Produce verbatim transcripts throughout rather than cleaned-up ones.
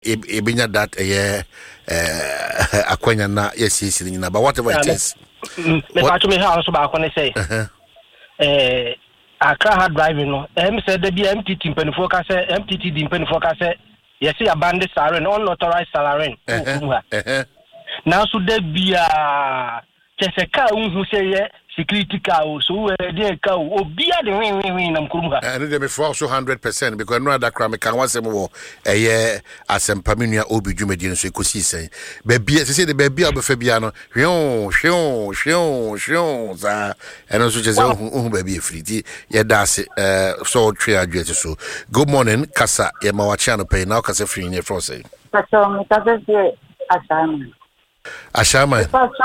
ebinya that eh eh akwanya na yes yes ni but whatever it is me patch me house ba akone say eh Accra hard driving no em said the M T T mpanifo ka say M T T di mpanifo ka say yes ya band siren unauthorized siren eh now so there be a cheseka unhu say security car so we dey car obi ade win win win nam kurum ha and dem for also one hundred percent because no other crime can once mo eh asempa menua obi dwumadi no so ekosi sen ba bia se se de ba bia obefa bia no hwon hwon hwon hwon za eno so chese ohun ba bia friti ye da se eh so twe adwete so good morning kasa ye ma wa cha no pay now kasa free ne for say kasa me kasa se ashama ashama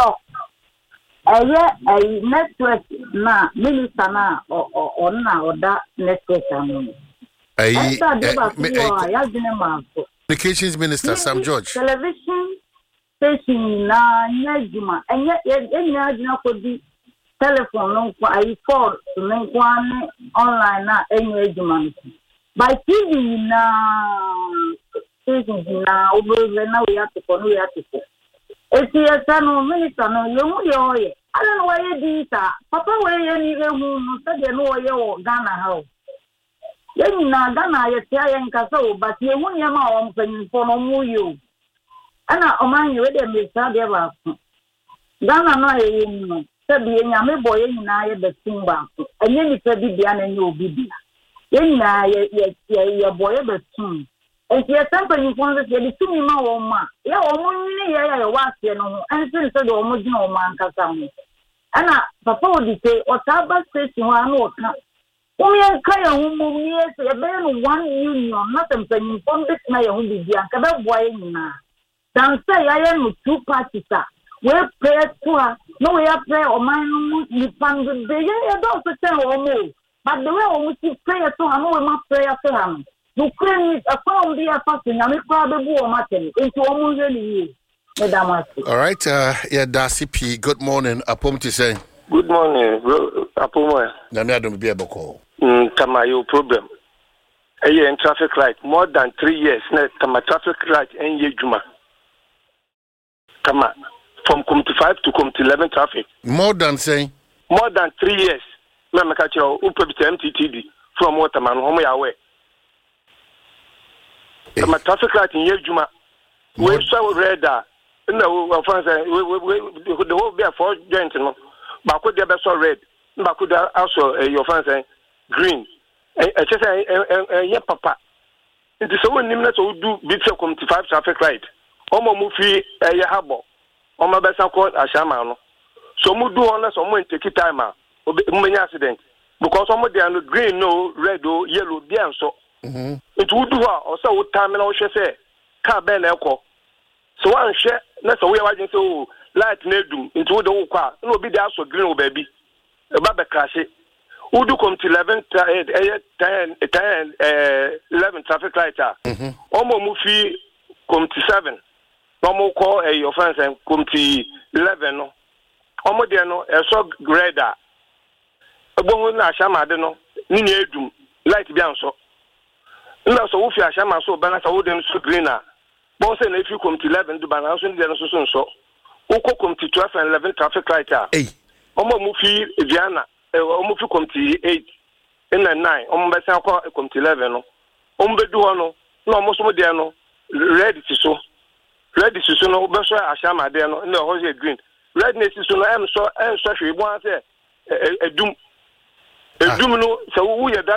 Aya ay network na minister na o na oda network anu. Ay communications minister Sam George. Television station na nyajuma. Anya enya ajina ko di telephone no ko ay call men ko online na enya ajuma. By T V na station na obo na we have to ko no we have to. Esi esano minister no yomu yoye ala no waye dita papa waye ni ehu no sade no waye wo Ghana ha yeni na Ghana ye tia ye nkasa o but ye hu ye ma o mpanyinfo no mu yo ana o man ye we de me sa de ba Ghana no ye yin no sabe ye nyame boye nyina ye betumba enye ni pa bibia na nye obi bia yeni na ye ye ye boye betum enti ye sampa ni fon se de tumi ma wo ma ya wo mu ni ye ya wa se no ensin se de wo mu gina wo ma nkasa ho ana papa odite o taba station wa no ka umi enka ya hu mu ni ese e be no one union na sampa ni fon de na ye hu bibia ka be boye nyina dan se ya ye no two parties a we pray to her no we pray o man no ni pan de ye ye do so ten wo mu but the way wo mu pray to her no we ma pray to her no claim a form be a person na me kwa be bu o maten into o mu really madam. All right, uh yeah, da C P, good morning. Apom to say. Good morning, Apom. Na me adom be aboko. Mm, kama your problem. Eh in traffic light more than three years na kama traffic light en ye juma. Kama from committee five to committee eleven traffic. More than saying more than three years. Na me ka chiro u probably M T T D from Waterman homo ya we. Kama traffic light in ye juma. We saw red that no, well, for instance, we we the whole be a four joint, no. But could there be so red? But could there also your friends green? I just say, yeah, papa. It is so many minutes to do bits of committee five traffic light. Omo mufi a habo. Omo besa call a shaman. So mu do on us, omo take time out. Many accident because omo they are no green, no red, or yellow, there so. It would do or so time and I should say, car ben echo. So one share, that's a way I can say, light nedum into the old car, no be there so green, baby. A baby crash it. Who do come to eleven, ten, ten, eleven traffic lights? Omo mufi come to seven. Omo call a your friends and come to eleven. Omo deno, a so grader. A bone na shama deno, nini edum, light bianso. No, so if you are shama so balance, I wouldn't so greener. But if you come to eleven, the balance in the so so. Oko come to twelve and eleven traffic light. Hey, Omo mufi Viana, Omo mufi come to eight, and then nine. Omo besa come to eleven. No, Omo bedu no. No, most of them no. Red is so. Red is so no. Besa ashama there no. No, how's it green? Redness is so. I'm so. I'm so sure. You want to say a doom. A doom no. So who you